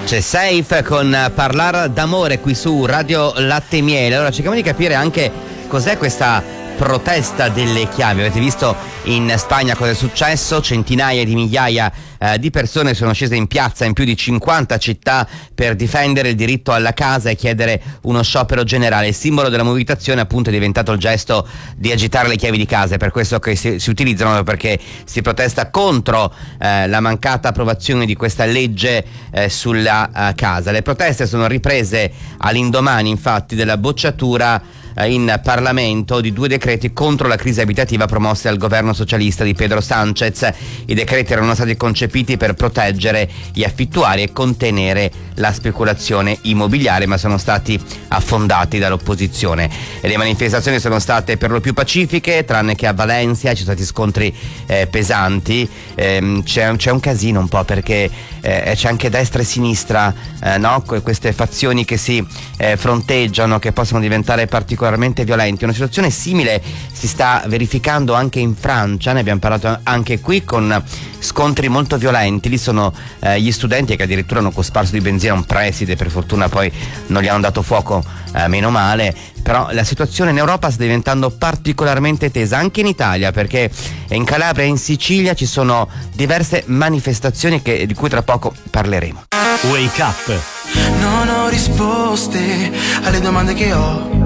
C'è Safe con Parlare d'amore qui su Radio Latte e Miele. Allora cerchiamo di capire anche cos'è questa protesta delle chiavi. Avete visto in Spagna cosa è successo? Centinaia di migliaia di persone sono scese in piazza in più di 50 città per difendere il diritto alla casa e chiedere uno sciopero generale. Il simbolo della mobilitazione appunto è diventato il gesto di agitare le chiavi di casa, è per questo che si utilizzano, perché si protesta contro la mancata approvazione di questa legge sulla casa. Le proteste sono riprese all'indomani infatti della bocciatura in Parlamento di 2 decreti contro la crisi abitativa promossi dal governo socialista di Pedro Sánchez. I decreti erano stati concepiti per proteggere gli affittuari e contenere la speculazione immobiliare, ma sono stati affondati dall'opposizione. E le manifestazioni sono state per lo più pacifiche, tranne che a Valencia ci sono stati scontri pesanti. C'è un casino un po', perché c'è anche destra e sinistra, no? Queste fazioni che si fronteggiano, che possono diventare particolarmente violenti. Una situazione simile si sta verificando anche in Francia, ne abbiamo parlato anche qui, con scontri molto violenti. Lì sono gli studenti che addirittura hanno cosparso di benzina un preside, per fortuna poi non gli hanno dato fuoco, meno male. Però la situazione in Europa sta diventando particolarmente tesa, anche in Italia, perché in Calabria e in Sicilia ci sono diverse manifestazioni di cui tra poco parleremo. Wake Up. Non ho risposte alle domande che ho,